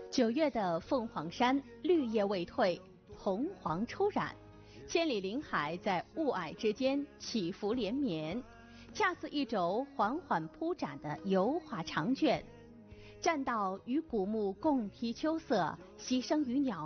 9月的凤凰山，绿叶未退，红黄初染，千里林海在雾霭之间起伏连绵，恰似一轴缓缓铺展的油画长卷。栈道与古木共披秋色，溪声与鸟